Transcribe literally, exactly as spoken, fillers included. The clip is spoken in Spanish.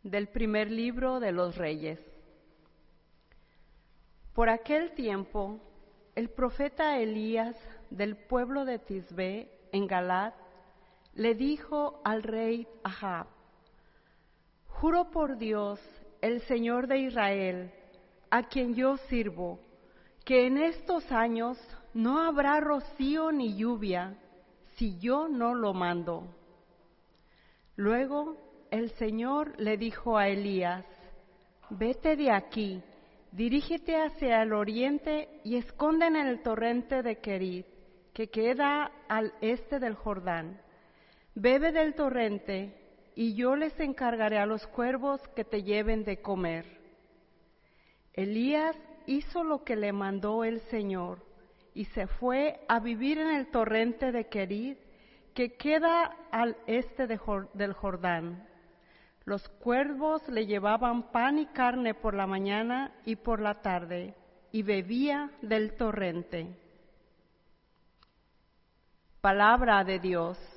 Del primer libro de los Reyes. Por aquel tiempo, el profeta Elías del pueblo de Tisbe, en Galaad, le dijo al rey Ahab: Juro por Dios, el Señor de Israel, a quien yo sirvo, que en estos años no habrá rocío ni lluvia, si yo no lo mando. Luego el Señor le dijo a Elías: Vete de aquí, dirígete hacia el oriente y esconde en el torrente de Querit, que queda al este del Jordán. Bebe del torrente, y yo les encargaré a los cuervos que te lleven de comer. Elías hizo lo que le mandó el Señor, y se fue a vivir en el torrente de Querit, que queda al este de Jor- del Jordán. Los cuervos le llevaban pan y carne por la mañana y por la tarde, y bebía del torrente. Palabra de Dios.